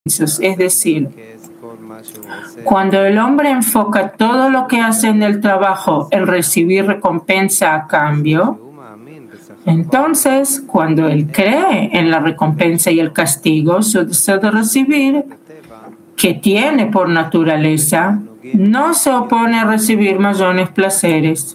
Es decir, cuando el hombre enfoca todo lo que hace en el trabajo en recibir recompensa a cambio, entonces cuando él cree en la recompensa y el castigo, su deseo de recibir, que tiene por naturaleza, no se opone a recibir mayores placeres.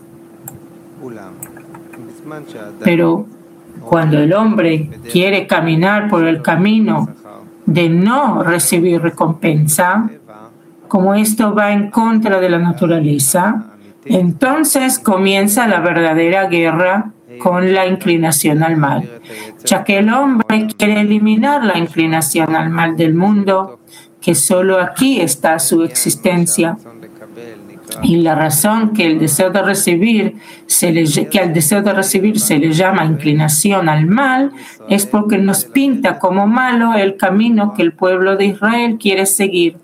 Pero cuando el hombre quiere caminar por el camino de no recibir recompensa, como esto va en contra de la naturaleza, entonces comienza la verdadera guerra con la inclinación al mal, ya que el hombre quiere eliminar la inclinación al mal del mundo, que solo aquí está su existencia. Y la razón que el deseo de recibir que al deseo de recibir se le llama inclinación al mal es porque nos pinta como malo el camino que el pueblo de Israel quiere seguir.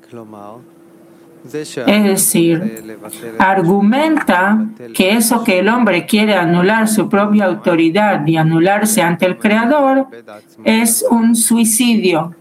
Es decir, argumenta que eso que el hombre quiere anular su propia autoridad y anularse ante el Creador es un suicidio.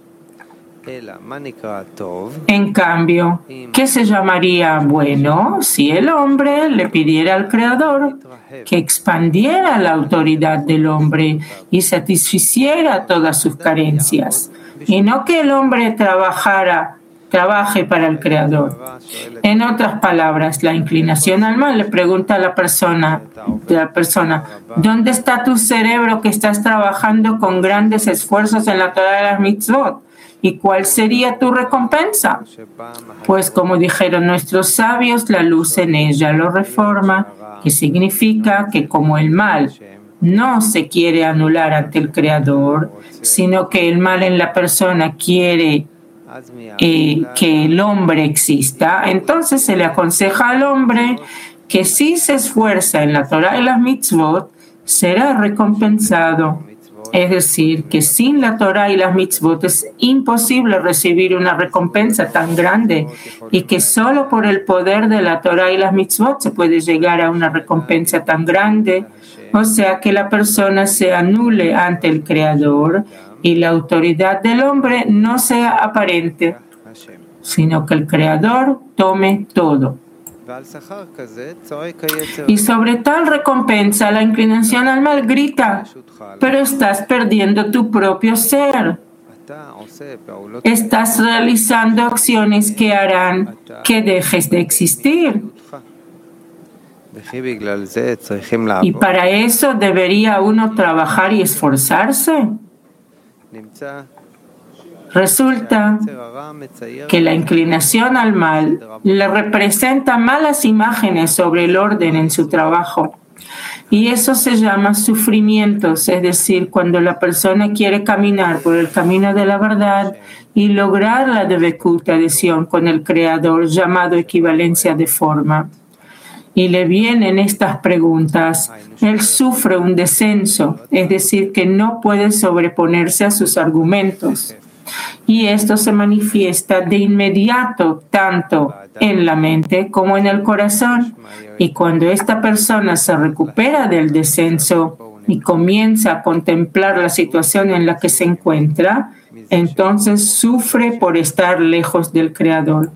En cambio, ¿qué se llamaría bueno si el hombre le pidiera al Creador que expandiera la autoridad del hombre y satisficiera todas sus carencias? Y no que el hombre trabaje para el Creador. En otras palabras, la inclinación al mal le pregunta a la persona, ¿dónde está tu cerebro que estás trabajando con grandes esfuerzos en la Torah de las mitzvot? ¿Y cuál sería tu recompensa? Pues como dijeron nuestros sabios, la luz en ella lo reforma, que significa que como el mal no se quiere anular ante el Creador, sino que el mal en la persona quiere que el hombre exista, entonces se le aconseja al hombre que si se esfuerza en la Torah y las mitzvot, será recompensado. Es decir, que sin la Torah y las mitzvot es imposible recibir una recompensa tan grande y que solo por el poder de la Torah y las mitzvot se puede llegar a una recompensa tan grande. O sea, que la persona se anule ante el Creador y la autoridad del hombre no sea aparente, sino que el Creador tome todo. Y sobre tal recompensa, la inclinación al mal grita, pero estás perdiendo tu propio ser. Estás realizando acciones que harán que dejes de existir. Y para eso debería uno trabajar y esforzarse. Resulta que la inclinación al mal le representa malas imágenes sobre el orden en su trabajo. Y eso se llama sufrimientos, es decir, cuando la persona quiere caminar por el camino de la verdad y lograr la dvekut, adhesión con el Creador, llamado equivalencia de forma. Y le vienen estas preguntas. Él sufre un descenso, es decir, que no puede sobreponerse a sus argumentos. Y esto se manifiesta de inmediato tanto en la mente como en el corazón. Y cuando esta persona se recupera del descenso y comienza a contemplar la situación en la que se encuentra, entonces sufre por estar lejos del Creador.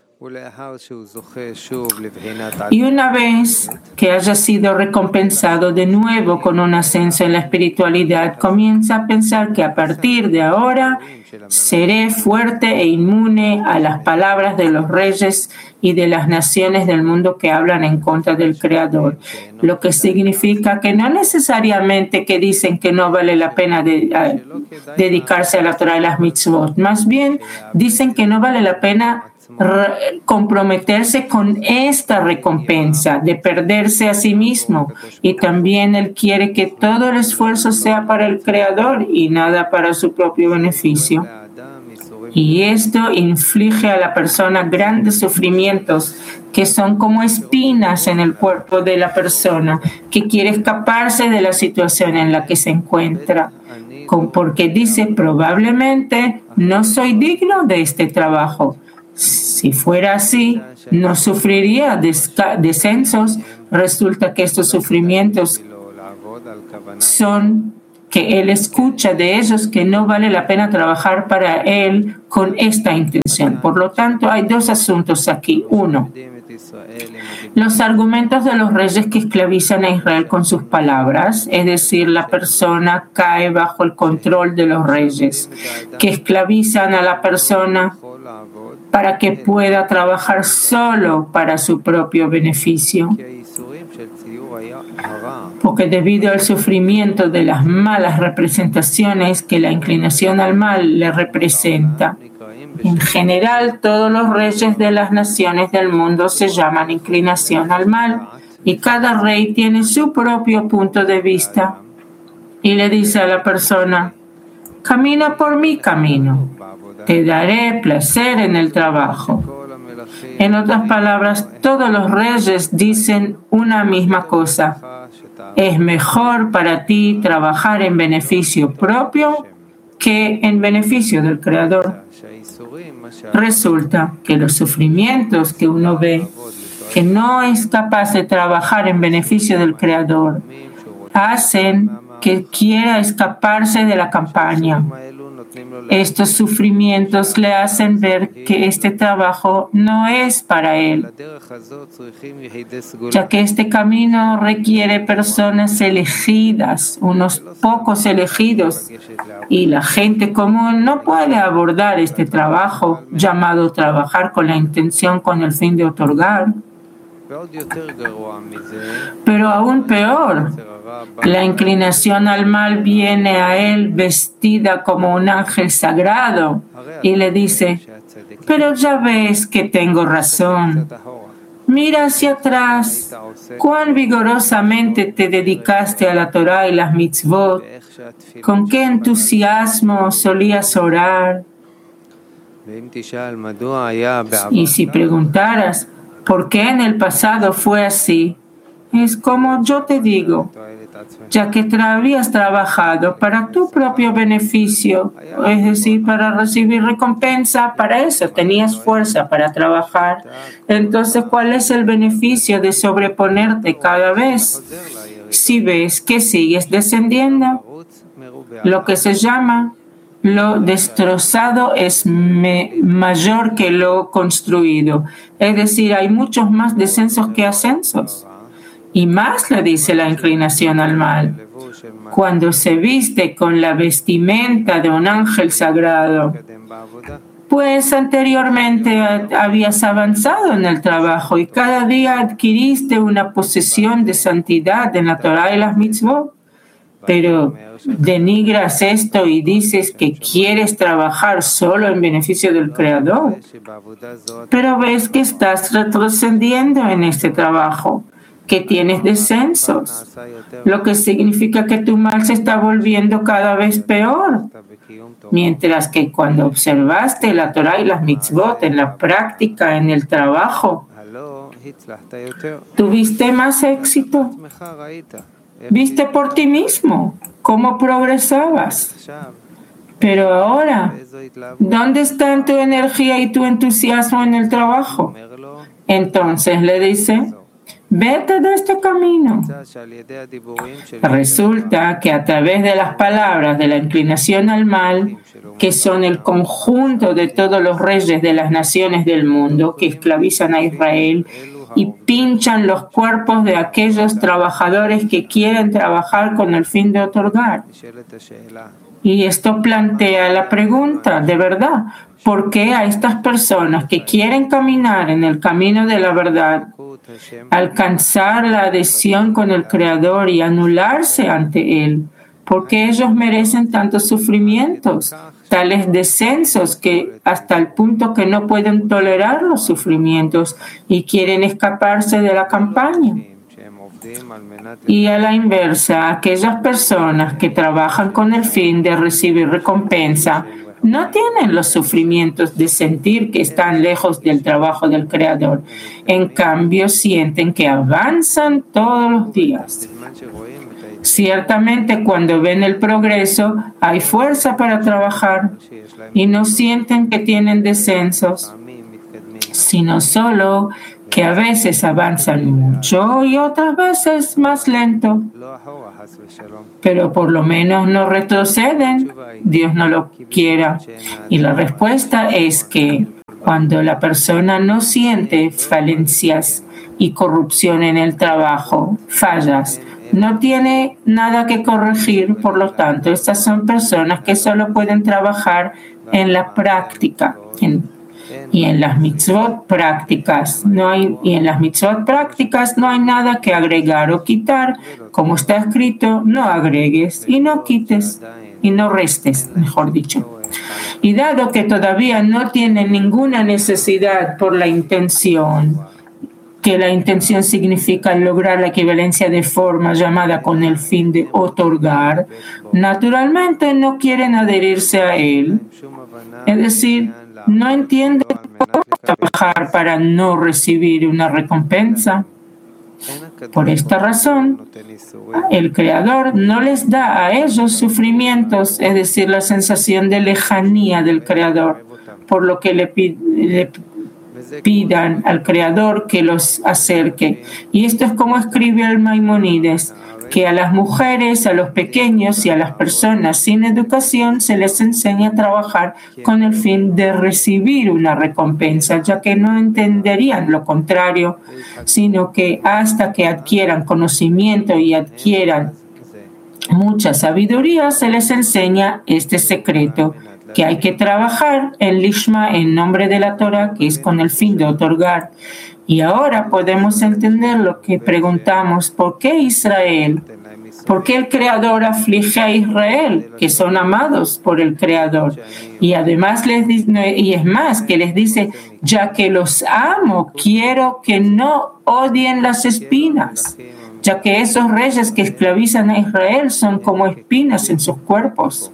Y una vez que haya sido recompensado de nuevo con un ascenso en la espiritualidad, comienza a pensar que a partir de ahora seré fuerte e inmune a las palabras de los reyes y de las naciones del mundo que hablan en contra del Creador. Lo que significa que no necesariamente que dicen que no vale la pena dedicarse a la Torah y las mitzvot, más bien dicen que no vale la pena comprometerse con esta recompensa de perderse a sí mismo, y también él quiere que todo el esfuerzo sea para el Creador y nada para su propio beneficio, y esto inflige a la persona grandes sufrimientos que son como espinas en el cuerpo de la persona que quiere escaparse de la situación en la que se encuentra, porque dice probablemente no soy digno de este trabajo. Si fuera así, no sufriría descensos. Resulta que estos sufrimientos son que él escucha de ellos que no vale la pena trabajar para él con esta intención. Por lo tanto, hay dos asuntos aquí. Uno, los argumentos de los reyes que esclavizan a Israel con sus palabras, es decir, la persona cae bajo el control de los reyes, que esclavizan a la persona para que pueda trabajar solo para su propio beneficio. Porque debido al sufrimiento de las malas representaciones que la inclinación al mal le representa, en general todos los reyes de las naciones del mundo se llaman inclinación al mal, y cada rey tiene su propio punto de vista y le dice a la persona: camina por mi camino, te daré placer en el trabajo. En otras palabras, todos los reyes dicen una misma cosa: es mejor para ti trabajar en beneficio propio que en beneficio del Creador. Resulta que los sufrimientos que uno ve, que no es capaz de trabajar en beneficio del Creador, hacen que quiera escaparse de la campaña. Estos sufrimientos le hacen ver que este trabajo no es para él, ya que este camino requiere personas elegidas, unos pocos elegidos, y la gente común no puede abordar este trabajo llamado trabajar con la intención, con el fin de otorgar. Pero aún peor, la inclinación al mal viene a él vestida como un ángel sagrado y le dice: pero ya ves que tengo razón. Mira hacia atrás, cuán vigorosamente te dedicaste a la Torah y las mitzvot, con qué entusiasmo solías orar. Y si preguntaras por qué en el pasado fue así, es como yo te digo: ya que habías trabajado para tu propio beneficio, es decir, para recibir recompensa, para eso tenías fuerza para trabajar. Entonces, ¿cuál es el beneficio de sobreponerte cada vez si ves que sigues descendiendo? Lo que se llama lo destrozado es mayor que lo construido. Es decir, hay muchos más descensos que ascensos. Y más le dice la inclinación al mal: cuando se viste con la vestimenta de un ángel sagrado, pues anteriormente habías avanzado en el trabajo y cada día adquiriste una posesión de santidad en la Torah y las mitzvot. Pero denigras esto y dices que quieres trabajar solo en beneficio del Creador. Pero ves que estás retrocediendo en este trabajo, que tienes descensos, lo que significa que tu mal se está volviendo cada vez peor. Mientras que cuando observaste la Torah y las mitzvot en la práctica, en el trabajo, tuviste más éxito. Viste por ti mismo cómo progresabas. Pero ahora, ¿dónde están tu energía y tu entusiasmo en el trabajo? Entonces le dice: vete de este camino. Resulta que a través de las palabras de la inclinación al mal, que son el conjunto de todos los reyes de las naciones del mundo que esclavizan a Israel y pinchan los cuerpos de aquellos trabajadores que quieren trabajar con el fin de otorgar. Y esto plantea la pregunta, de verdad, ¿por qué a estas personas que quieren caminar en el camino de la verdad, alcanzar la adhesión con el Creador y anularse ante Él, porque ellos merecen tantos sufrimientos, tales descensos que hasta el punto que no pueden tolerar los sufrimientos y quieren escaparse de la campaña? Y a la inversa, aquellas personas que trabajan con el fin de recibir recompensa no tienen los sufrimientos de sentir que están lejos del trabajo del Creador. En cambio, sienten que avanzan todos los días. Ciertamente, cuando ven el progreso, hay fuerza para trabajar y no sienten que tienen descensos, sino solo que a veces avanzan mucho y otras veces más lento. pero por lo menos no retroceden, Dios no lo quiera. Y la respuesta es que cuando la persona no siente falencias y corrupción en el trabajo, fallas, no tiene nada que corregir, por lo tanto, estas son personas que solo pueden trabajar en la práctica, y en las mitzvot prácticas no hay nada que agregar o quitar, como está escrito, no agregues y no quites y no restes, mejor dicho. Y dado que todavía no tienen ninguna necesidad por la intención, que la intención significa lograr la equivalencia de forma llamada con el fin de otorgar, naturalmente no quieren adherirse a él. Es decir, no entienden cómo trabajar para no recibir una recompensa. Por esta razón, el Creador no les da a ellos sufrimientos, es decir, la sensación de lejanía del Creador, por lo que le pidan al Creador que los acerque. Y esto es como escribe el Maimónides, que a las mujeres, a los pequeños y a las personas sin educación se les enseña a trabajar con el fin de recibir una recompensa, ya que no entenderían lo contrario, sino que hasta que adquieran conocimiento y adquieran mucha sabiduría, se les enseña este secreto, que hay que trabajar en Lishma en nombre de la Torah, que es con el fin de otorgar. Y ahora podemos entender lo que preguntamos: ¿por qué Israel? ¿Por qué el Creador aflige a Israel, que son amados por el Creador? Y además les dice, ya que los amo, quiero que no odien las espinas, ya que esos reyes que esclavizan a Israel son como espinas en sus cuerpos.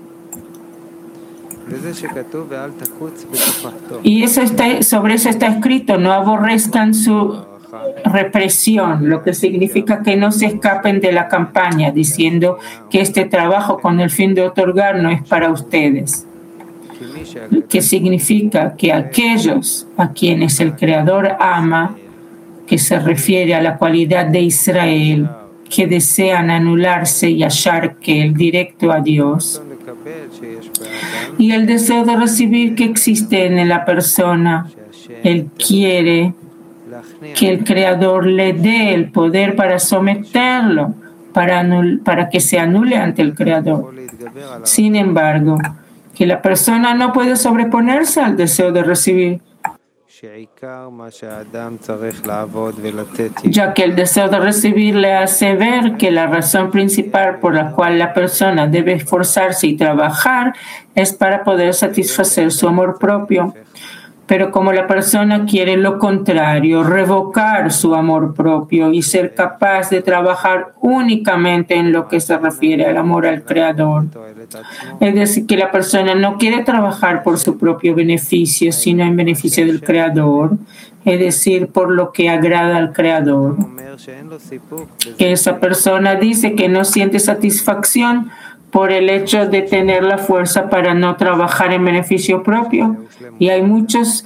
Y sobre eso está escrito: no aborrezcan su represión, lo que significa que no se escapen de la campaña, diciendo que este trabajo con el fin de otorgar no es para ustedes. Que significa que aquellos a quienes el Creador ama, que se refiere a la cualidad de Israel, que desean anularse y hallar que el directo a Dios, y el deseo de recibir que existe en la persona, él quiere que el Creador le dé el poder para someterlo, para que se anule ante el Creador. Sin embargo, que la persona no puede sobreponerse al deseo de recibir, ya que el deseo de recibir le hace ver que la razón principal por la cual la persona debe esforzarse y trabajar es para poder satisfacer su amor propio. Pero como la persona quiere lo contrario, revocar su amor propio y ser capaz de trabajar únicamente en lo que se refiere al amor al Creador, es decir, que la persona no quiere trabajar por su propio beneficio, sino en beneficio del Creador, es decir, por lo que agrada al Creador, que esa persona dice que no siente satisfacción por el hecho de tener la fuerza para no trabajar en beneficio propio. Y hay muchos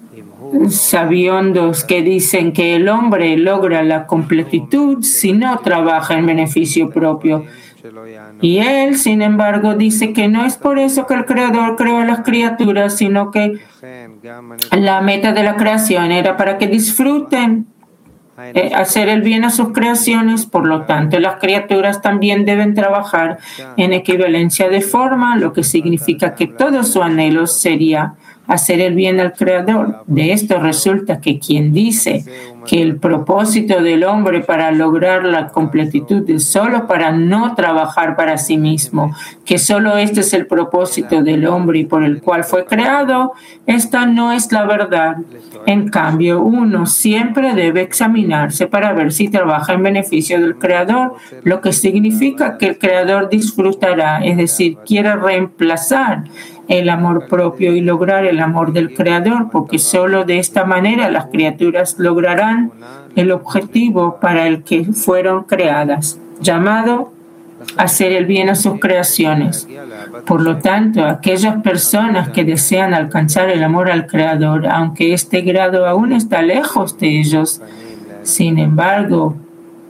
sabiondos que dicen que el hombre logra la completitud si no trabaja en beneficio propio. Y él, sin embargo, dice que no es por eso que el Creador creó a las criaturas, sino que la meta de la creación era para que disfruten hacer el bien a sus creaciones. Por lo tanto, las criaturas también deben trabajar en equivalencia de forma, lo que significa que todo su anhelo sería hacer el bien al Creador. De esto resulta que quien dice que el propósito del hombre para lograr la completitud es solo para no trabajar para sí mismo, que solo este es el propósito del hombre y por el cual fue creado, esta no es la verdad. En cambio, uno siempre debe examinarse para ver si trabaja en beneficio del Creador, lo que significa que el Creador disfrutará, es decir, quiere reemplazar el amor propio y lograr el amor del Creador, porque solo de esta manera las criaturas lograrán el objetivo para el que fueron creadas, llamado hacer el bien a sus creaciones. Por lo tanto, aquellas personas que desean alcanzar el amor al Creador, aunque este grado aún está lejos de ellos, sin embargo,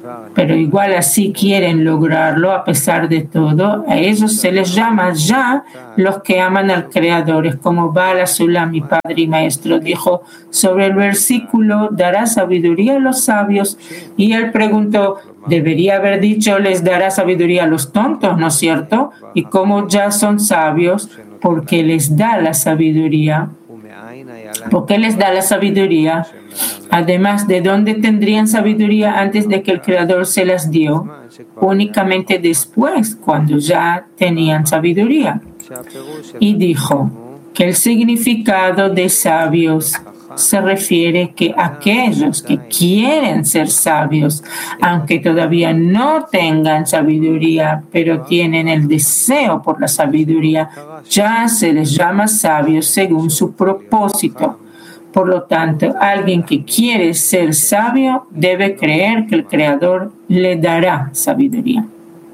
pero igual así quieren lograrlo a pesar de todo. A ellos se les llama ya los que aman al Creador. Es como Bala Sulam, mi padre y maestro, dijo sobre el versículo, dará sabiduría a los sabios. Y él preguntó, debería haber dicho, les dará sabiduría a los tontos, ¿no es cierto? Y como ya son sabios, porque les da la sabiduría. ¿Por qué les da la sabiduría? Además, ¿de dónde tendrían sabiduría antes de que el Creador se las dio? Únicamente después, cuando ya tenían sabiduría. Y dijo que el significado de sabios se refiere que aquellos que quieren ser sabios, aunque todavía no tengan sabiduría, pero tienen el deseo por la sabiduría, ya se les llama sabios según su propósito. Por lo tanto, alguien que quiere ser sabio debe creer que el Creador le dará sabiduría.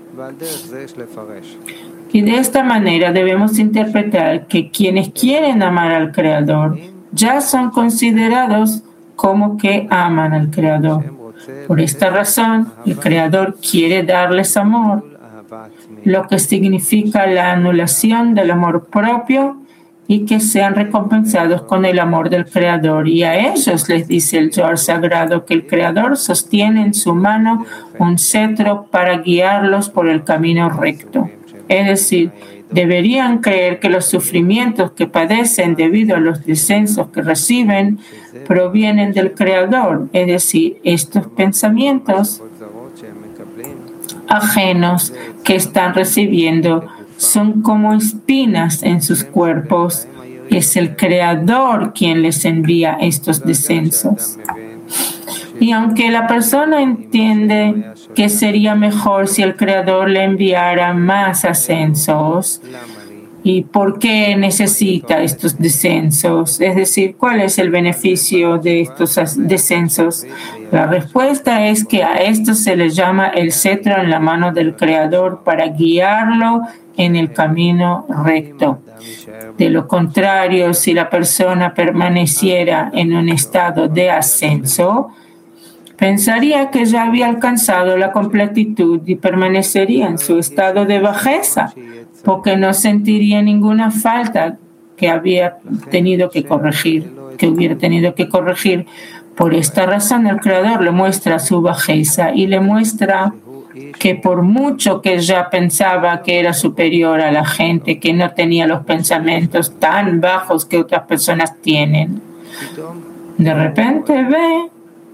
Y de esta manera debemos interpretar que quienes quieren amar al Creador ya son considerados como que aman al Creador. Por esta razón, el Creador quiere darles amor, lo que significa la anulación del amor propio y que sean recompensados con el amor del Creador. Y a ellos les dice el Zohar Sagrado que el Creador sostiene en su mano un cetro para guiarlos por el camino recto. Es decir, deberían creer que los sufrimientos que padecen debido a los descensos que reciben provienen del Creador. Es decir, estos pensamientos ajenos que están recibiendo son como espinas en sus cuerpos. Es el Creador quien les envía estos descensos. Y aunque la persona entiende que sería mejor si el Creador le enviara más ascensos, ¿y por qué necesita estos descensos? Es decir, ¿cuál es el beneficio de estos descensos? La respuesta es que a esto se le llama el cetro en la mano del Creador para guiarlo en el camino recto. De lo contrario, si la persona permaneciera en un estado de ascenso, pensaría que ya había alcanzado la completitud y permanecería en su estado de bajeza, porque no sentiría ninguna falta que hubiera tenido que corregir. Por esta razón, el Creador le muestra su bajeza y le muestra que por mucho que ya pensaba que era superior a la gente, que no tenía los pensamientos tan bajos que otras personas tienen, de repente ve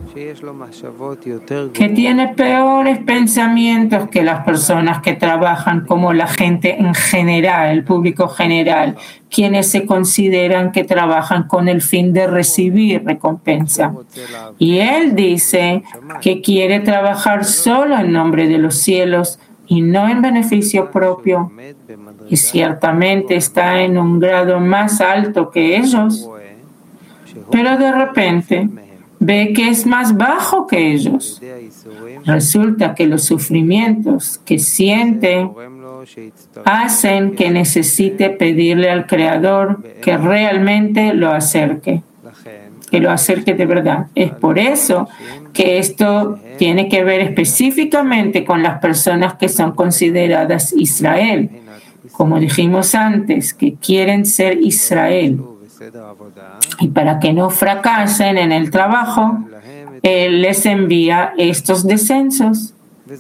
que tiene peores pensamientos que las personas que trabajan como la gente en general, el público general, quienes se consideran que trabajan con el fin de recibir recompensa. Y él dice que quiere trabajar solo en nombre de los cielos y no en beneficio propio. Y ciertamente está en un grado más alto que ellos, pero de repente ve que es más bajo que ellos. Resulta que los sufrimientos que siente hacen que necesite pedirle al Creador que realmente lo acerque, que lo acerque de verdad. Es por eso que esto tiene que ver específicamente con las personas que son consideradas Israel, como dijimos antes, que quieren ser Israel. Y para que no fracasen en el trabajo, Él les envía estos descensos.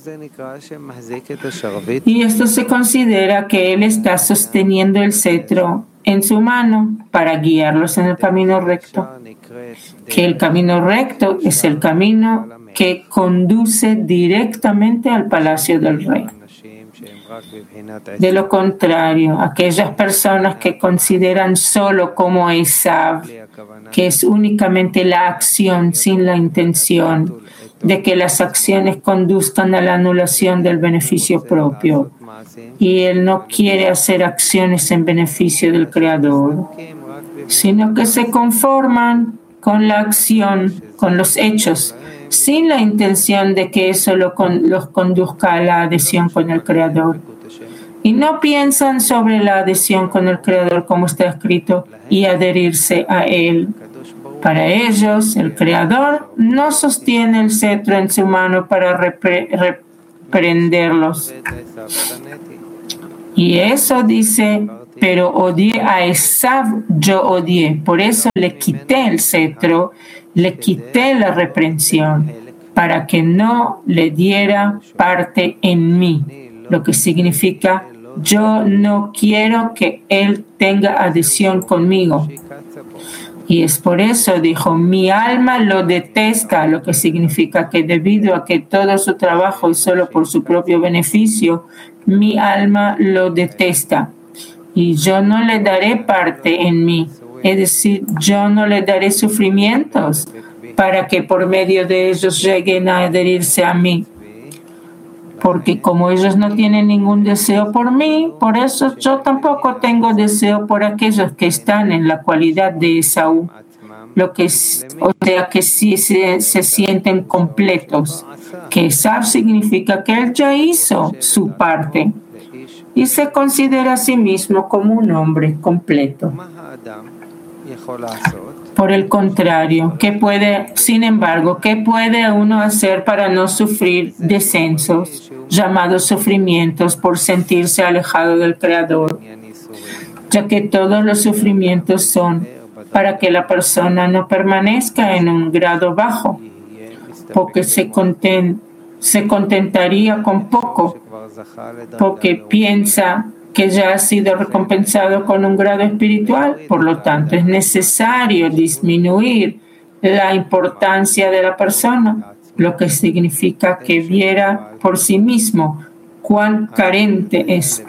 Y esto se considera que Él está sosteniendo el cetro en su mano para guiarlos en el camino recto. Que el camino recto es el camino que conduce directamente al palacio del rey. De lo contrario, aquellas personas que consideran solo como Esav, que es únicamente la acción sin la intención de que las acciones conduzcan a la anulación del beneficio propio, y él no quiere hacer acciones en beneficio del Creador, sino que se conforman con la acción, con los hechos, sin la intención de que eso los conduzca a la adhesión con el Creador. Y no piensan sobre la adhesión con el Creador como está escrito y adherirse a Él. Para ellos, el Creador no sostiene el cetro en su mano para reprenderlos. Y eso dice, pero odié a Esav, yo odié. Por eso le quité el cetro, le quité la reprensión, para que no le diera parte en mí. Lo que significa, yo no quiero que él tenga adhesión conmigo. Y es por eso, dijo, mi alma lo detesta, lo que significa que debido a que todo su trabajo es solo por su propio beneficio, mi alma lo detesta. Y yo no le daré parte en mí, es decir, yo no le daré sufrimientos para que por medio de ellos lleguen a adherirse a mí. Porque como ellos no tienen ningún deseo por mí, por eso yo tampoco tengo deseo por aquellos que están en la cualidad de Esaú. O sea que sí se sienten completos. Que Esaú significa que él ya hizo su parte y se considera a sí mismo como un hombre completo. Por el contrario, sin embargo, ¿qué puede uno hacer para no sufrir descensos, llamados sufrimientos, por sentirse alejado del Creador? Ya que todos los sufrimientos son para que la persona no permanezca en un grado bajo, porque se contentaría con poco, porque piensa que ya ha sido recompensado con un grado espiritual. Por lo tanto, es necesario disminuir la importancia de la persona, lo que significa que viera por sí mismo cuán carente es.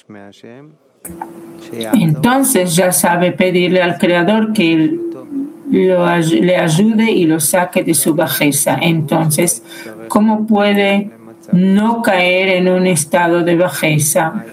Entonces ya sabe pedirle al Creador que él le ayude y lo saque de su bajeza. Entonces, ¿cómo puede no caer en un estado de bajeza?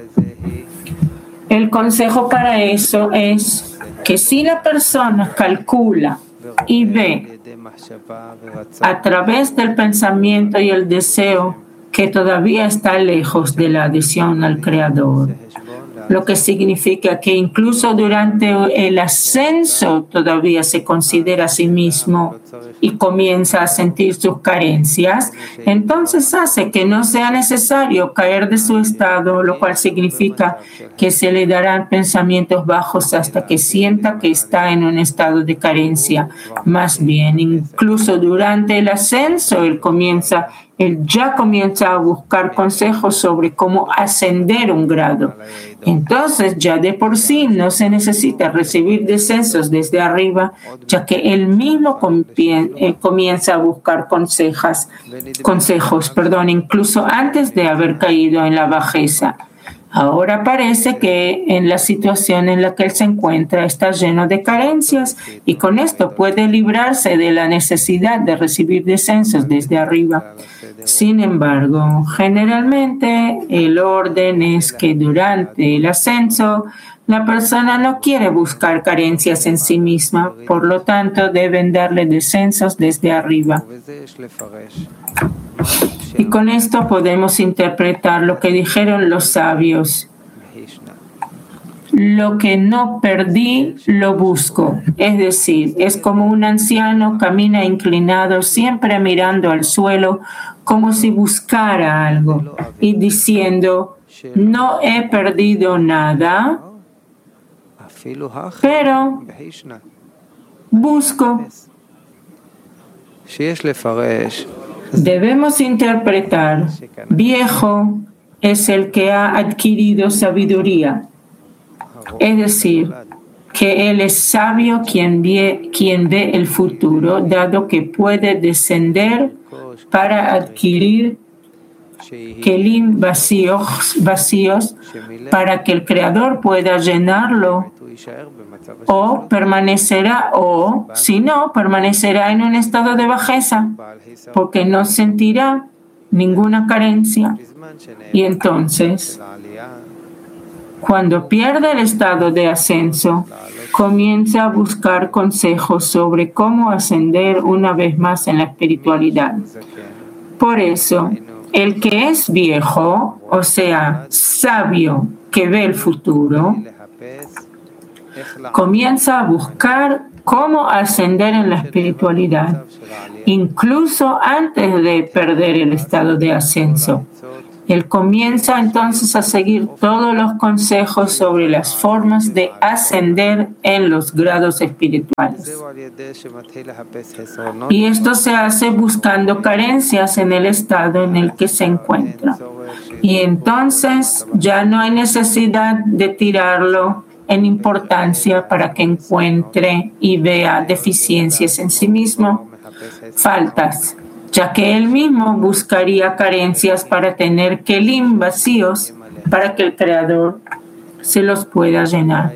El consejo para eso es que si la persona calcula y ve a través del pensamiento y el deseo que todavía está lejos de la adhesión al Creador, lo que significa que incluso durante el ascenso todavía se considera a sí mismo y comienza a sentir sus carencias, entonces hace que no sea necesario caer de su estado, lo cual significa que se le darán pensamientos bajos hasta que sienta que está en un estado de carencia. Más bien, incluso durante el ascenso, él ya comienza a buscar consejos sobre cómo ascender un grado. Entonces, ya de por sí no se necesita recibir descensos desde arriba, ya que él mismo comienza a buscar consejos, incluso antes de haber caído en la bajeza. Ahora parece que en la situación en la que él se encuentra está lleno de carencias y con esto puede librarse de la necesidad de recibir descensos desde arriba. Sin embargo, generalmente el orden es que durante el ascenso la persona no quiere buscar carencias en sí misma, por lo tanto deben darle descensos desde arriba. Y con esto podemos interpretar lo que dijeron los sabios. Lo que no perdí, lo busco. Es decir, es como un anciano camina inclinado, siempre mirando al suelo, como si buscara algo y diciendo, no he perdido nada, pero busco. Debemos interpretar, viejo es el que ha adquirido sabiduría, es decir, que él es sabio quien ve el futuro, dado que puede descender para adquirir kelim vacíos para que el Creador pueda llenarlo, o si no, permanecerá en un estado de bajeza, porque no sentirá ninguna carencia. Y entonces, cuando pierde el estado de ascenso, comienza a buscar consejos sobre cómo ascender una vez más en la espiritualidad. Por eso, el que es viejo, o sea, sabio, que ve el futuro, comienza a buscar cómo ascender en la espiritualidad, incluso antes de perder el estado de ascenso. Él comienza entonces a seguir todos los consejos sobre las formas de ascender en los grados espirituales. Y esto se hace buscando carencias en el estado en el que se encuentra. Y entonces ya no hay necesidad de tirarlo en importancia para que encuentre y vea deficiencias en sí mismo, faltas, ya que él mismo buscaría carencias para tener kelim vacíos para que el Creador se los pueda llenar.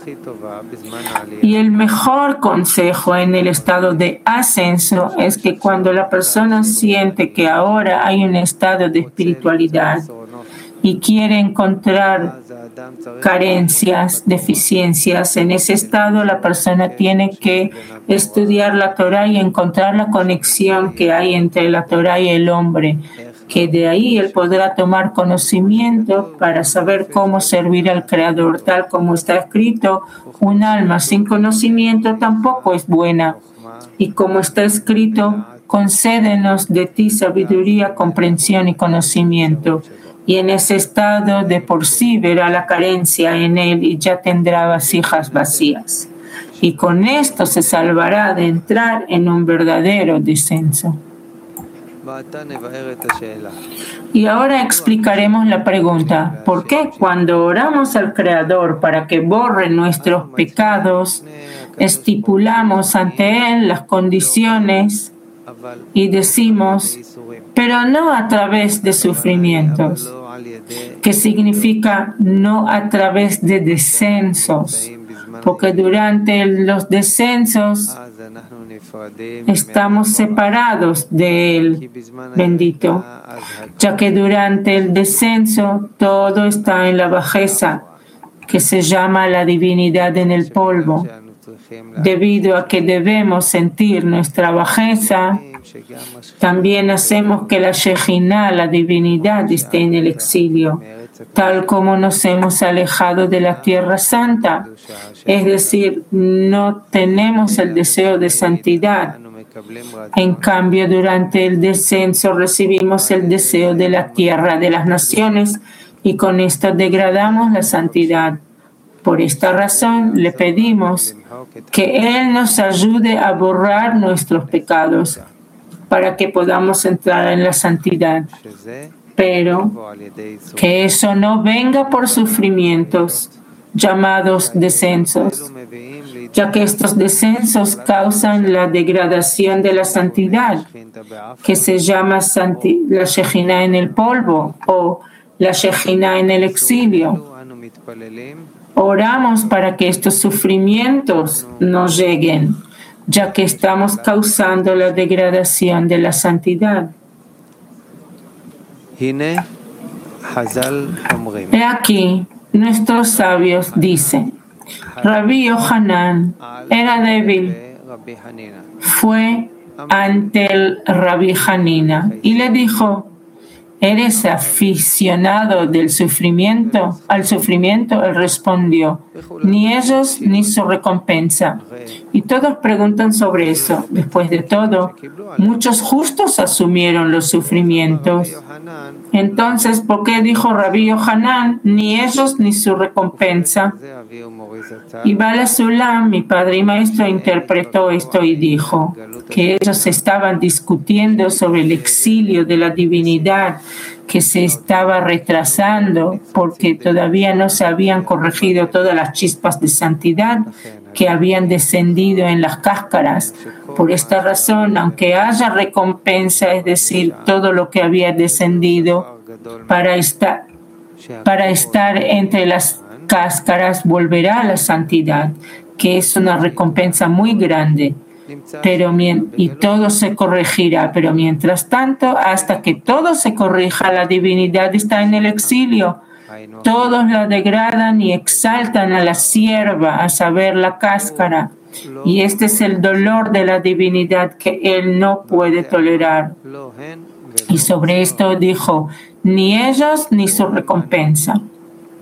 Y el mejor consejo en el estado de ascenso es que cuando la persona siente que ahora hay un estado de espiritualidad y quiere encontrar carencias, deficiencias, en ese estado la persona tiene que estudiar la Torah y encontrar la conexión que hay entre la Torah y el hombre, que de ahí él podrá tomar conocimiento para saber cómo servir al Creador, tal como está escrito: un alma sin conocimiento tampoco es buena. Y como está escrito: concédenos de ti sabiduría, comprensión y conocimiento. Y en ese estado de por sí verá la carencia en él y ya tendrá vasijas vacías. Y con esto se salvará de entrar en un verdadero descenso. Y ahora explicaremos la pregunta: ¿por qué cuando oramos al Creador para que borre nuestros pecados, estipulamos ante Él las condiciones y decimos, pero no a través de sufrimientos, que significa no a través de descensos? Porque durante los descensos estamos separados de Él, bendito, ya que durante el descenso todo está en la bajeza, que se llama la divinidad en el polvo. Debido a que debemos sentir nuestra bajeza, también hacemos que la Shejinah, la divinidad, esté en el exilio, tal como nos hemos alejado de la Tierra Santa. Es decir, no tenemos el deseo de santidad. En cambio, durante el descenso recibimos el deseo de la tierra, de las naciones, y con esto degradamos la santidad. Por esta razón le pedimos que Él nos ayude a borrar nuestros pecados para que podamos entrar en la santidad, pero que eso no venga por sufrimientos llamados descensos, ya que estos descensos causan la degradación de la santidad, que se llama la Shejinah en el polvo o la Shejinah en el exilio. Oramos para que estos sufrimientos no lleguen, ya que estamos causando la degradación de la santidad. He aquí, nuestros sabios dicen: Rabbi Yohanan era débil, fue ante el Rabbi Hanina y le dijo: ¿eres aficionado al sufrimiento? Él respondió: ni ellos ni su recompensa. Y todos preguntan sobre eso. Después de todo, muchos justos asumieron los sufrimientos. Entonces, ¿por qué dijo Rabbi Yohanan, ni ellos ni su recompensa? Y Bala Sulam, mi padre y maestro, interpretó esto y dijo que ellos estaban discutiendo sobre el exilio de la divinidad, que se estaba retrasando porque todavía no se habían corregido todas las chispas de santidad que habían descendido en las cáscaras. Por esta razón, aunque haya recompensa, es decir, todo lo que había descendido para estar entre las cáscaras, volverá a la santidad, que es una recompensa muy grande. Y todo se corregirá, pero mientras tanto, hasta que todo se corrija, la divinidad está en el exilio. Todos la degradan y exaltan a la sierva, a saber, la cáscara. Y este es el dolor de la divinidad que él no puede tolerar. Y sobre esto dijo: ni ellos ni su recompensa.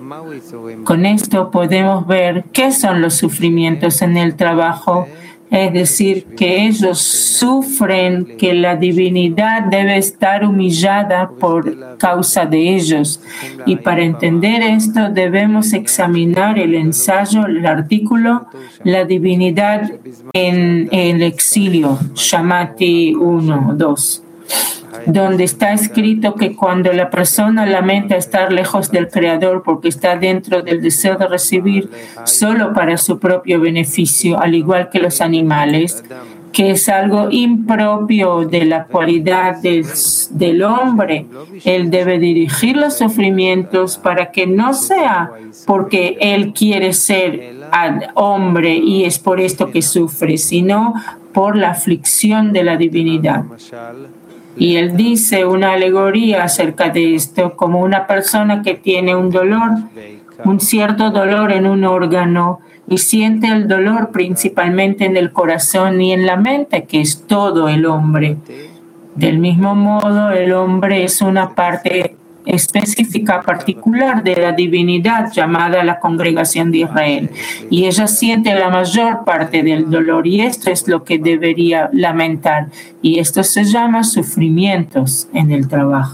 Con esto podemos ver qué son los sufrimientos en el trabajo, es decir, que ellos sufren, que la divinidad debe estar humillada por causa de ellos. Y para entender esto debemos examinar el ensayo, el artículo, la divinidad en el exilio, Shamati 1-2. Donde está escrito que cuando la persona lamenta estar lejos del Creador porque está dentro del deseo de recibir solo para su propio beneficio, al igual que los animales, que es algo impropio de la cualidad del hombre, él debe dirigir los sufrimientos para que no sea porque él quiere ser hombre y es por esto que sufre, sino por la aflicción de la divinidad. Y él dice una alegoría acerca de esto, como una persona que tiene un dolor, un cierto dolor en un órgano y siente el dolor principalmente en el corazón y en la mente, que es todo el hombre. Del mismo modo, el hombre es una parte específica, particular de la divinidad llamada la congregación de Israel. Y ella siente la mayor parte del dolor y esto es lo que debería lamentar. Y esto se llama sufrimientos en el trabajo.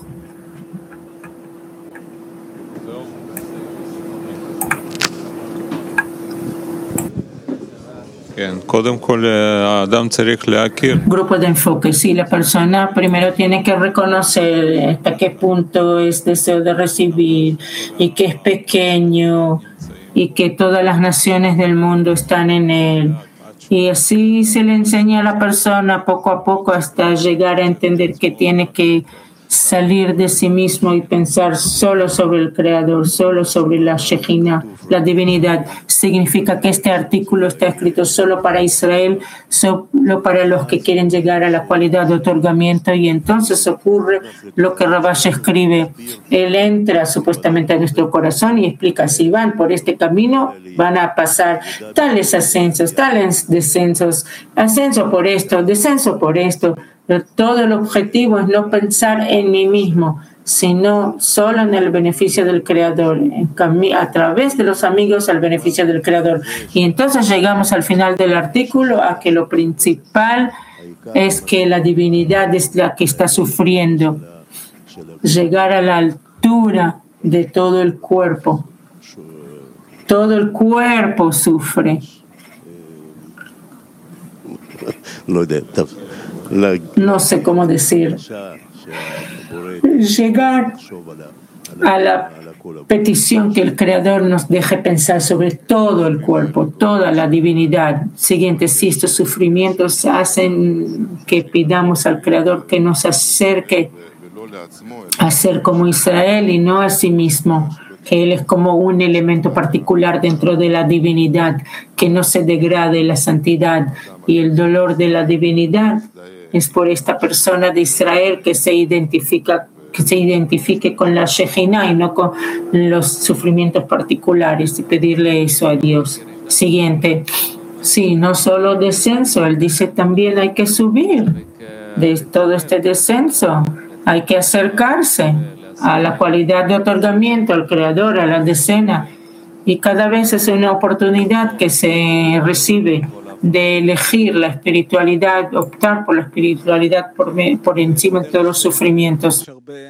Grupo de enfoque. Sí, la persona primero tiene que reconocer hasta qué punto es deseo de recibir y que es pequeño y que todas las naciones del mundo están en él. Y así se le enseña a la persona poco a poco hasta llegar a entender que tiene que salir de sí mismo y pensar solo sobre el Creador, solo sobre la Shejina, la divinidad. Significa que este artículo está escrito solo para Israel, solo para los que quieren llegar a la cualidad de otorgamiento, y entonces ocurre lo que Rabash escribe. Él entra supuestamente a nuestro corazón y explica: si van por este camino van a pasar tales ascensos, tales descensos, ascenso por esto, descenso por esto. Pero todo el objetivo es no pensar en mí mismo, sino solo en el beneficio del Creador, a través de los amigos al beneficio del Creador. Y entonces llegamos al final del artículo a que lo principal es que la divinidad es la que está sufriendo, llegar a la altura de todo el cuerpo. Todo el cuerpo sufre. No sé cómo decir. Llegar a la petición que el Creador nos deje pensar sobre todo el cuerpo, toda la divinidad. Siguiente, si estos sufrimientos hacen que pidamos al Creador que nos acerque a ser como Israel y no a sí mismo, que Él es como un elemento particular dentro de la divinidad, que no se degrade la santidad y el dolor de la divinidad. Es por esta persona de Israel que se identifique con la Shejina y no con los sufrimientos particulares, y pedirle eso a Dios. Siguiente. Sí, no solo descenso, él dice también hay que subir de todo este descenso, hay que acercarse a la cualidad de otorgamiento, al Creador, a la decena, y cada vez es una oportunidad que se recibe de elegir la espiritualidad, optar por la espiritualidad por encima de todos los sufrimientos.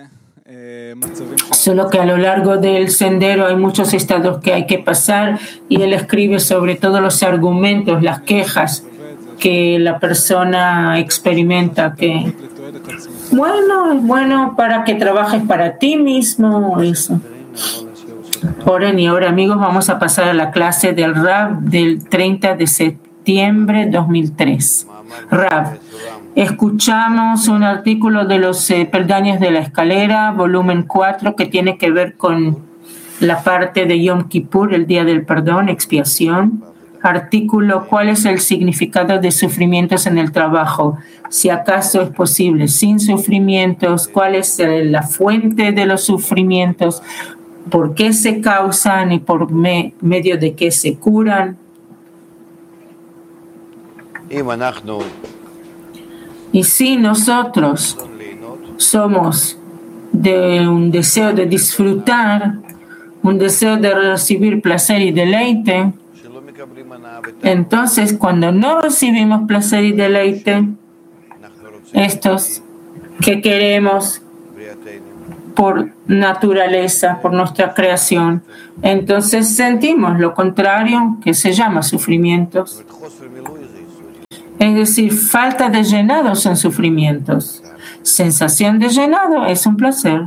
Solo que a lo largo del sendero hay muchos estados que hay que pasar, y él escribe sobre todos los argumentos, las quejas que la persona experimenta, que bueno, es bueno para que trabajes para ti mismo, eso. Oren, y ahora, amigos, vamos a pasar a la clase del Rav del 30 de septiembre 2003. Rav, escuchamos un artículo de los peldaños de la escalera, volumen 4, que tiene que ver con la parte de Yom Kippur, el día del perdón, expiación. Artículo: ¿cuál es el significado de sufrimientos en el trabajo? Si acaso es posible sin sufrimientos, ¿cuál es la fuente de los sufrimientos? ¿Por qué se causan y por medio de qué se curan? Y si nosotros somos de un deseo de disfrutar, un deseo de recibir placer y deleite, entonces cuando no recibimos placer y deleite, estos que queremos por naturaleza, por nuestra creación, entonces sentimos lo contrario, que se llama sufrimientos. Es decir, falta de llenado son sufrimientos. Sensación de llenado es un placer.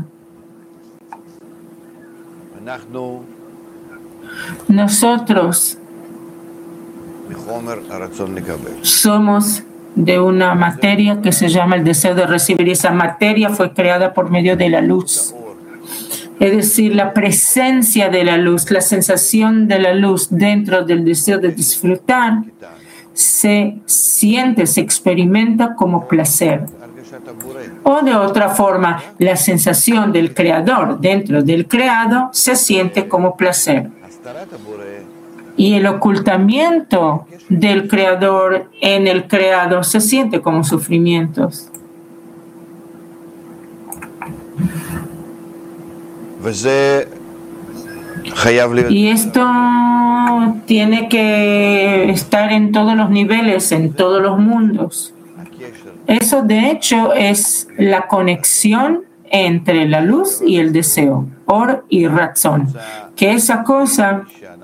Nosotros somos de una materia que se llama el deseo de recibir, y esa materia fue creada por medio de la luz. Es decir, la presencia de la luz, la sensación de la luz dentro del deseo de disfrutar, se siente, se experimenta como placer. O de otra forma, la sensación del creador dentro del creado se siente como placer. Y el ocultamiento del creador en el creado se siente como sufrimientos. Y esto tiene que estar en todos los niveles, en todos los mundos. Eso, de hecho, es la conexión entre la luz y el deseo, Or y Ratzón. Que esa cosa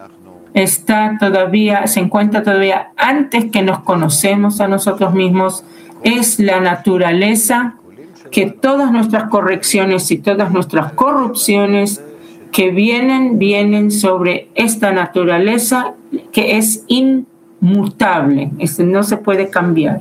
se encuentra todavía antes que nos conocemos a nosotros mismos. Es la naturaleza que todas nuestras correcciones y todas nuestras corrupciones que vienen sobre esta naturaleza que es inmutable, no se puede cambiar.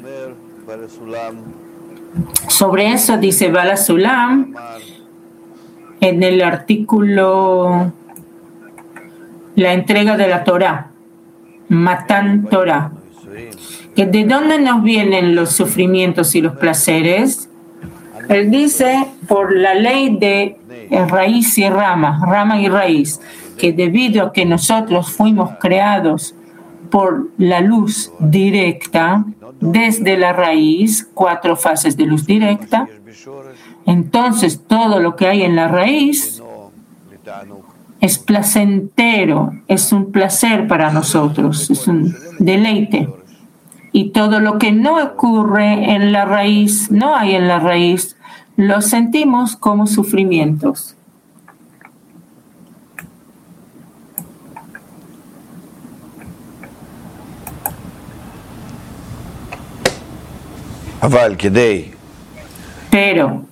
Sobre eso dice Bala Sulam en el artículo La entrega de la Torah, Matan Torah, que de dónde nos vienen los sufrimientos y los placeres. Él dice por la ley de raíz y rama y raíz, que debido a que nosotros fuimos creados por la luz directa, desde la raíz, 4 fases de luz directa, entonces todo lo que hay en la raíz es placentero, es un placer para nosotros, es un deleite. Y todo lo que no ocurre en la raíz, no hay en la raíz, lo sentimos como sufrimientos. Pero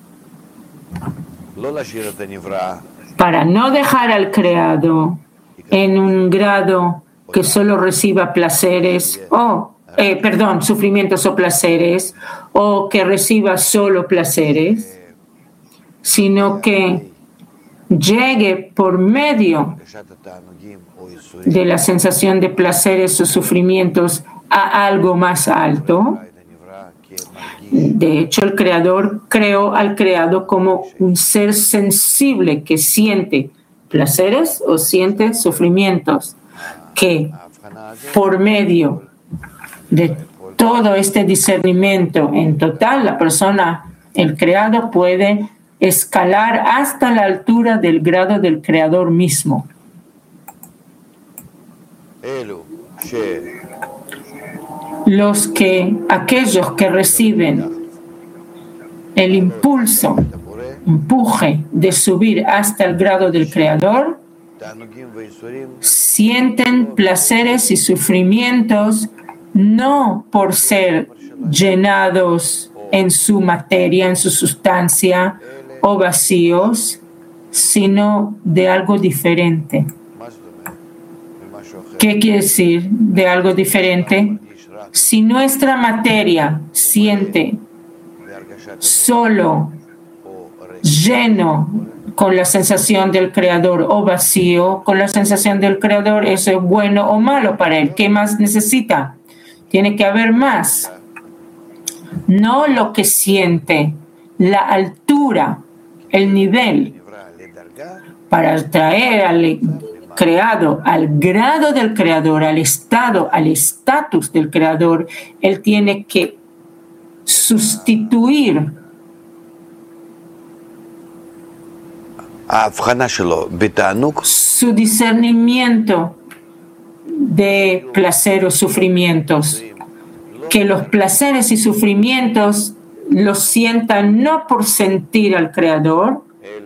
para no dejar al creado en un grado que solo reciba placeres sufrimientos o placeres, o que reciba solo placeres, sino que llegue por medio de la sensación de placeres o sufrimientos a algo más alto. De hecho, el Creador creó al creado como un ser sensible que siente placeres o siente sufrimientos, que por medio de todo este discernimiento en total, la persona, el creado, puede escalar hasta la altura del grado del Creador mismo. Aquellos que reciben el empuje de subir hasta el grado del Creador, sienten placeres y sufrimientos no por ser llenados en su materia, en su sustancia, o vacíos, sino de algo diferente. ¿Qué quiere decir de algo diferente? Si nuestra materia siente solo lleno con la sensación del Creador o vacío con la sensación del Creador, ¿eso es bueno o malo para él? ¿Qué más necesita? Tiene que haber más. No lo que siente, la altura, el nivel, para traer al creado al grado del Creador, al estado, al estatus del Creador. Él tiene que sustituir su discernimiento de placer o sufrimientos, que los placeres y sufrimientos los sientan no por sentir al Creador,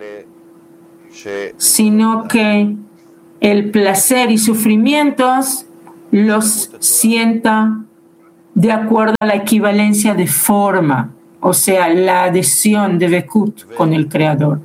sino que el placer y sufrimientos los sienta de acuerdo a la equivalencia de forma, o sea, la adhesión de Bekut con el Creador.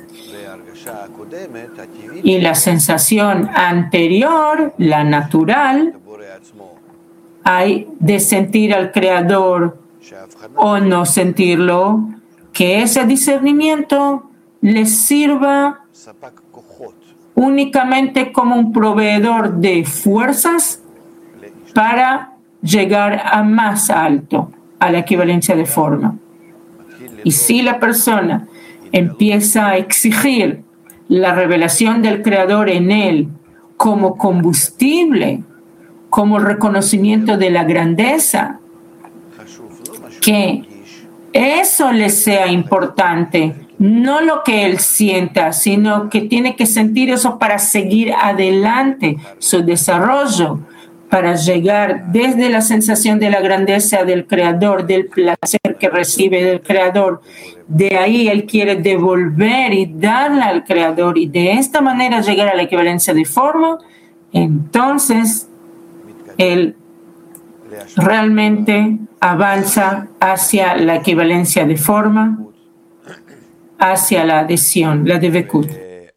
Y la sensación anterior, la natural, hay de sentir al Creador o no sentirlo, que ese discernimiento les sirva únicamente como un proveedor de fuerzas para llegar a más alto, a la equivalencia de forma. Y si la persona empieza a exigir la revelación del Creador en él como combustible, como reconocimiento de la grandeza, que eso le sea importante, no lo que él sienta, sino que tiene que sentir eso para seguir adelante su desarrollo, para llegar desde la sensación de la grandeza del Creador, del placer que recibe del Creador. De ahí él quiere devolver y darle al Creador y de esta manera llegar a la equivalencia de forma. Entonces él realmente avanza hacia la equivalencia de forma, hacia la adhesión, la de Bekut.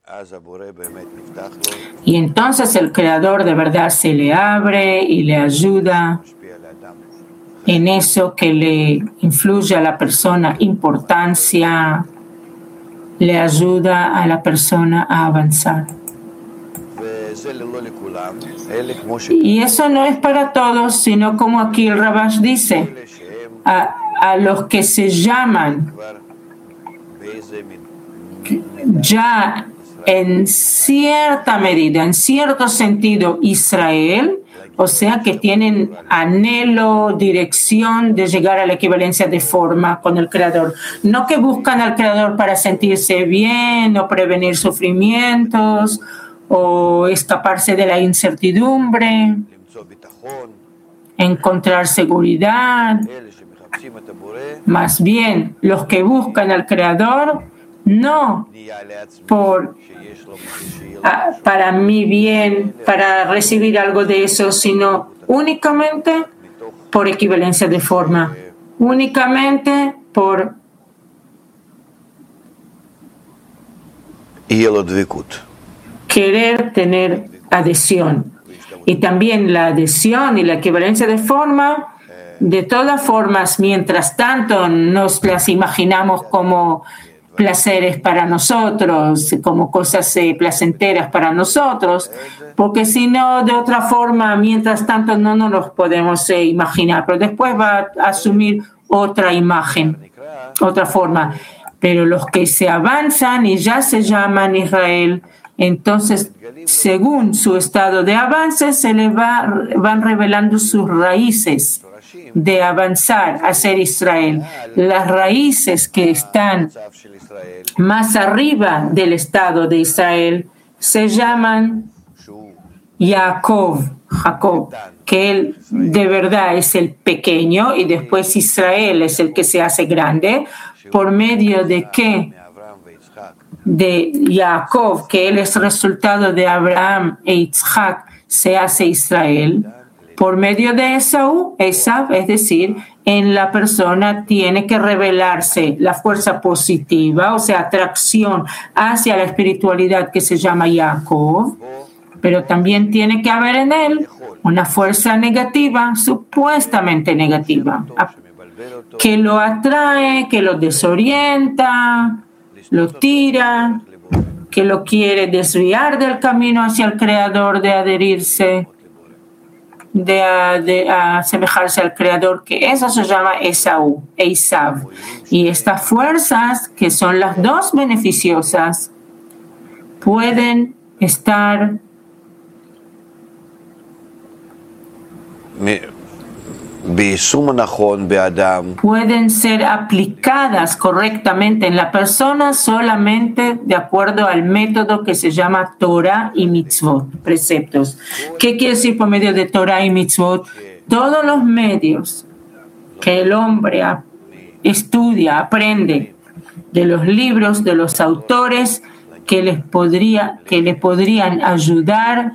Y entonces el Creador de verdad se le abre y le ayuda en eso que le influye a la persona importancia, le ayuda a la persona a avanzar. Y eso no es para todos, sino como aquí el Rabash dice, a los que se llaman ya en cierta medida, en cierto sentido, Israel, o sea que tienen anhelo, dirección de llegar a la equivalencia de forma con el Creador. No que buscan al Creador para sentirse bien o prevenir sufrimientos o escaparse de la incertidumbre, encontrar seguridad. Más bien, los que buscan al Creador no para mi bien, para recibir algo de eso, sino únicamente por equivalencia de forma, únicamente por querer tener adhesión. Y también la adhesión y la equivalencia de forma, de todas formas, mientras tanto nos las imaginamos como placeres para nosotros, como cosas placenteras para nosotros, porque si no, de otra forma, mientras tanto no nos los podemos imaginar, pero después va a asumir otra imagen, otra forma. Pero los que se avanzan y ya se llaman Israel, entonces, según su estado de avance, se les van revelando sus raíces de avanzar a ser Israel. Las raíces que están más arriba del estado de Israel se llaman Jacob, que él de verdad es el pequeño y después Israel es el que se hace grande, por medio de qué? De Jacob, que él es resultado de Abraham e Isaac, se hace Israel. Por medio de Esaú, es decir, en la persona tiene que revelarse la fuerza positiva, o sea, atracción hacia la espiritualidad que se llama Jacob, pero también tiene que haber en él una fuerza negativa, supuestamente negativa, que lo atrae, que lo desorienta, lo tira, que lo quiere desviar del camino hacia el Creador, de adherirse, de asemejarse al Creador, que eso se llama Esaú, Eisav. Y estas fuerzas, que son las dos beneficiosas, pueden estar pueden ser aplicadas correctamente en la persona solamente de acuerdo al método que se llama Torah y Mitzvot, preceptos. ¿Qué quiere decir por medio de Torah y Mitzvot? Todos los medios que el hombre estudia, aprende de los libros, de los autores que le podrían ayudar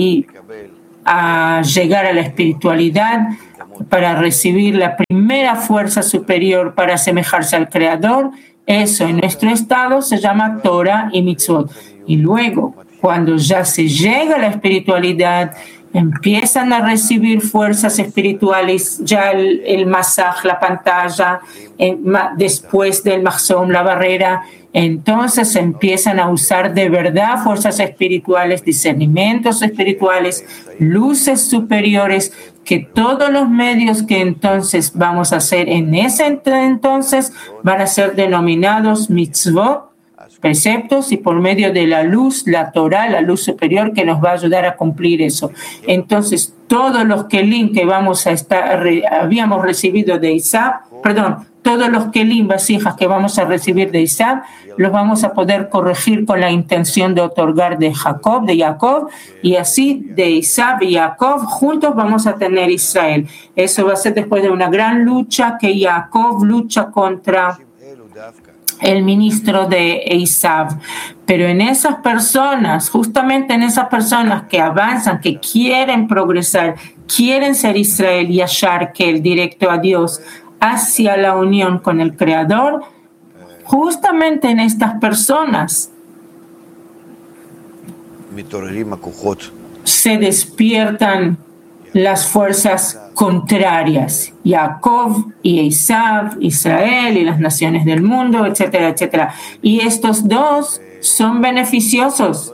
a llegar a la espiritualidad, para recibir la primera fuerza superior para asemejarse al Creador. Eso en nuestro estado se llama Torah y Mitzvot. Y luego, cuando ya se llega a la espiritualidad, empiezan a recibir fuerzas espirituales, ya el masaj, la pantalla, después del mahzom, la barrera. Entonces empiezan a usar de verdad fuerzas espirituales, discernimientos espirituales, luces superiores, que todos los medios que entonces vamos a hacer en ese entonces van a ser denominados mitzvot, preceptos, y por medio de la luz, la Torah, la luz superior que nos va a ayudar a cumplir eso. Entonces, todos los kelim que habíamos recibido de todos los kelim, vasijas que vamos a recibir de Isaac, los vamos a poder corregir con la intención de otorgar de Jacob, y así de Isaac y Jacob juntos vamos a tener Israel. Eso va a ser después de una gran lucha que Jacob lucha contra el ministro de Esav. Pero en esas personas, justamente en esas personas que avanzan, que quieren progresar, quieren ser Israel y Yashar, que el directo a Dios, hacia la unión con el Creador, justamente en estas personas se despiertan las fuerzas contrarias, Jacob y Esav, Israel y las naciones del mundo, etcétera, etcétera. Y estos dos son beneficiosos.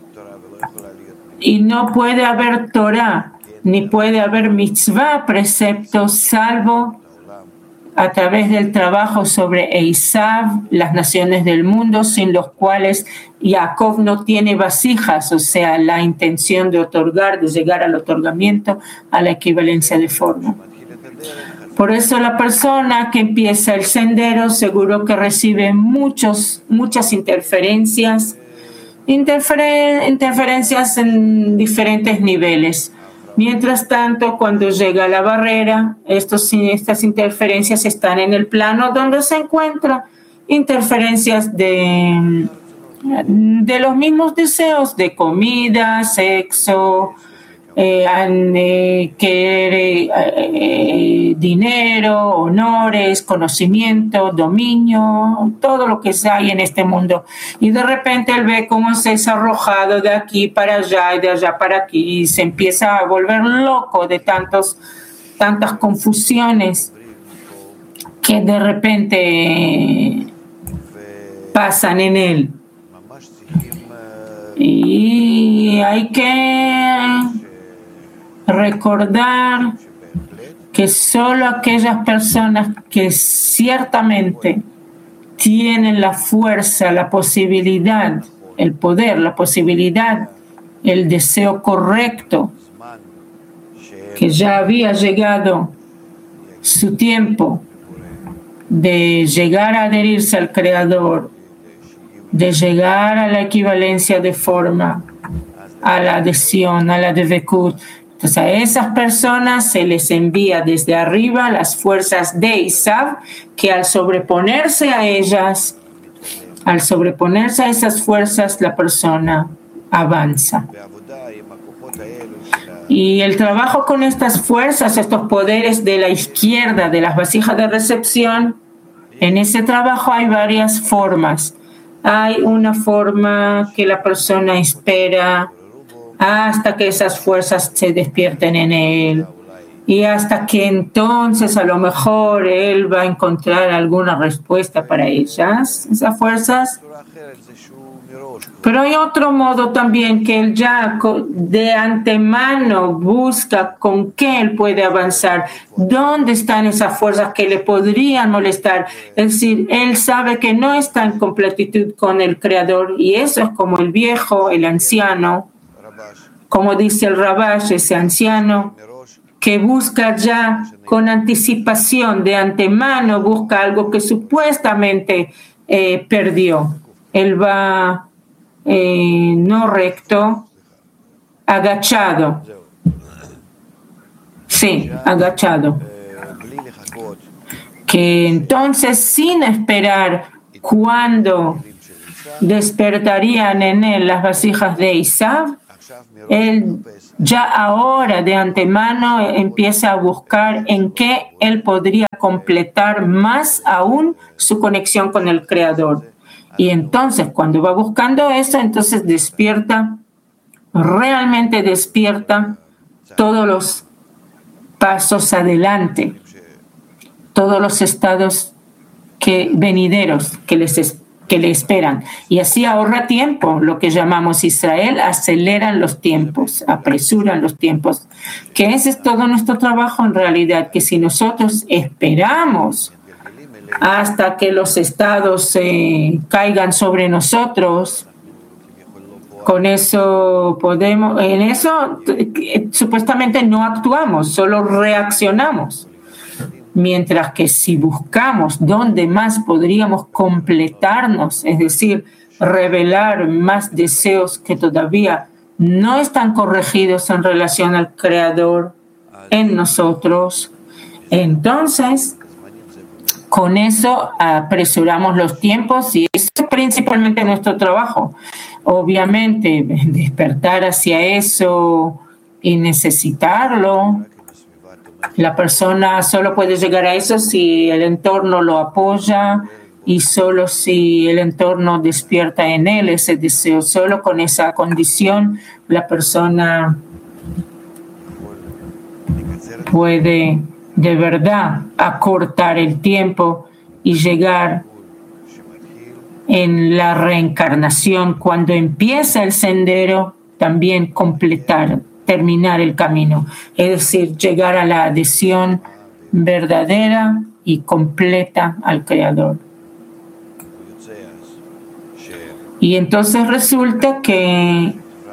Y no puede haber Torah, ni puede haber mitzvah, preceptos, salvo a través del trabajo sobre Esav, las naciones del mundo, sin los cuales Jacob no tiene vasijas, o sea, la intención de otorgar, de llegar al otorgamiento, a la equivalencia de forma. Por eso la persona que empieza el sendero seguro que recibe muchas interferencias en diferentes niveles. Mientras tanto, cuando llega a la barrera, estas interferencias están en el plano donde se encuentran interferencias de los mismos deseos de comida, sexo, dinero, honores, conocimiento, dominio, todo lo que hay en este mundo. Y de repente él ve cómo se es arrojado de aquí para allá y de allá para aquí y se empieza a volver loco de tantas confusiones que de repente pasan en él. Y hay que recordar que solo aquellas personas que ciertamente tienen la fuerza, la posibilidad, el poder, la posibilidad, el deseo correcto, que ya había llegado su tiempo de llegar a adherirse al Creador, de llegar a la equivalencia de forma, a la adhesión, a la devekut. Entonces a esas personas se les envía desde arriba las fuerzas de Isav, que al sobreponerse a esas fuerzas, la persona avanza. Y el trabajo con estas fuerzas, estos poderes de la izquierda, de las vasijas de recepción, en ese trabajo hay varias formas. Hay una forma que la persona espera hasta que esas fuerzas se despierten en él y hasta que entonces a lo mejor él va a encontrar alguna respuesta para ellas, esas fuerzas. Pero hay otro modo también que él ya de antemano busca con qué él puede avanzar, dónde están esas fuerzas que le podrían molestar. Es decir, él sabe que no está en completitud con el Creador y eso es como el viejo, el anciano, como dice el Rabash, ese anciano que busca ya con anticipación, de antemano, busca algo que supuestamente perdió. Él va no recto, agachado. Sí, agachado. Que entonces, sin esperar cuándo despertarían en él las vasijas de Isav, él ya ahora de antemano empieza a buscar en qué él podría completar más aún su conexión con el Creador. Y entonces, cuando va buscando eso, entonces despierta, realmente despierta todos los pasos adelante, todos los estados venideros que le esperan. Y así ahorra tiempo, lo que llamamos Israel, aceleran los tiempos, apresuran los tiempos. Que ese es todo nuestro trabajo en realidad, que si nosotros esperamos hasta que los estados caigan sobre nosotros, con eso podemos, en eso supuestamente no actuamos, solo reaccionamos. Mientras que si buscamos dónde más podríamos completarnos, es decir, revelar más deseos que todavía no están corregidos en relación al Creador en nosotros, entonces con eso apresuramos los tiempos y eso es principalmente nuestro trabajo. Obviamente, despertar hacia eso y necesitarlo. La persona solo puede llegar a eso si el entorno lo apoya y solo si el entorno despierta en él ese deseo. Solo con esa condición la persona puede de verdad acortar el tiempo y llegar en la reencarnación, cuando empieza el sendero, también terminar el camino, es decir, llegar a la adhesión verdadera y completa al Creador. Y entonces resulta que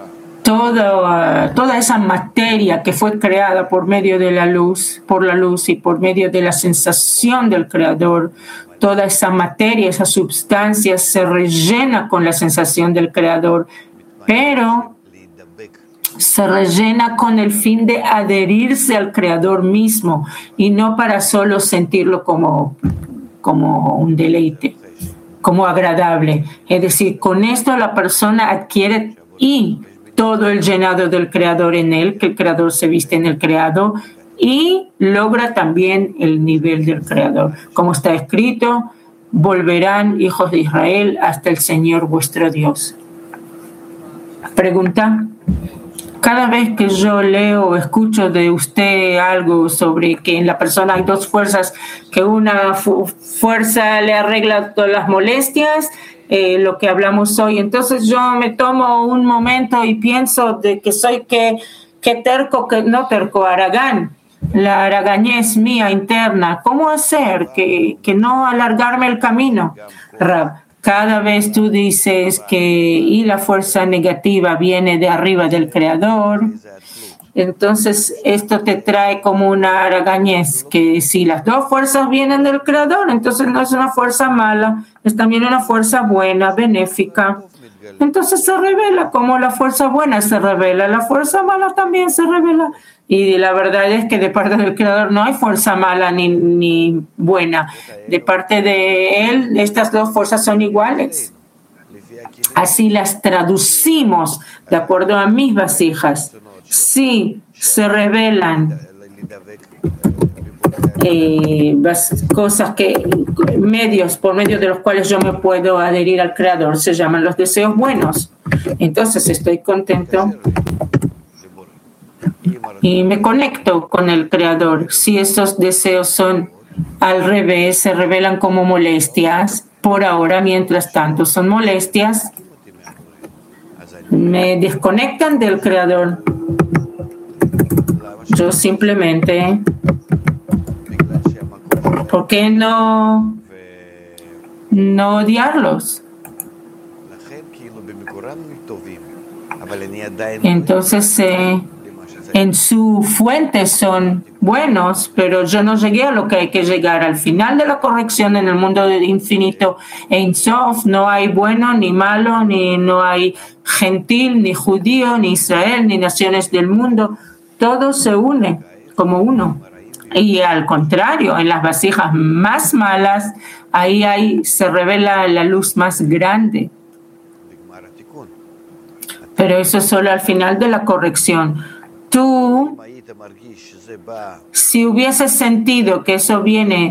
toda esa materia que fue creada por medio de la luz, y por medio de la sensación del Creador, toda esa materia, esa sustancia se rellena con la sensación del Creador, pero se rellena con el fin de adherirse al Creador mismo y no para solo sentirlo como un deleite, como agradable. Es decir, con esto la persona adquiere todo el llenado del Creador en él, que el Creador se viste en el Creador y logra también el nivel del Creador. Como está escrito, volverán hijos de Israel hasta el Señor vuestro Dios. Pregunta. Cada vez que yo leo o escucho de usted algo sobre que en la persona hay dos fuerzas, que una fuerza le arregla todas las molestias, lo que hablamos hoy, entonces yo me tomo un momento y pienso de que soy que terco, que no terco, haragán, la haragañez mía interna. ¿Cómo hacer que no alargarme el camino? Rab, cada vez tú dices y la fuerza negativa viene de arriba del Creador, entonces esto te trae como una haragañez, que si las dos fuerzas vienen del Creador, entonces no es una fuerza mala, es también una fuerza buena, benéfica. Entonces se revela como la fuerza buena se revela, la fuerza mala también se revela. Y la verdad es que de parte del Creador no hay fuerza mala ni buena. De parte de Él, estas dos fuerzas son iguales. Así las traducimos de acuerdo a mis vasijas. Sí, se revelan cosas por medio de los cuales yo me puedo adherir al Creador. Se llaman los deseos buenos. Entonces estoy contento y me conecto con el Creador. Si esos deseos son al revés, se revelan como molestias, por ahora, mientras tanto, son molestias, me desconectan del Creador. Yo simplemente, ¿por qué no odiarlos? Entonces, en su fuente son buenos, pero yo no llegué a lo que hay que llegar. Al final de la corrección en el mundo de infinito Ein Sof no hay bueno ni malo, ni no hay gentil, ni judío, ni Israel, ni naciones del mundo. Todo se une como uno. Y al contrario, en las vasijas más malas, ahí se revela la luz más grande. Pero eso es solo al final de la corrección. Tú, si hubieses sentido que eso viene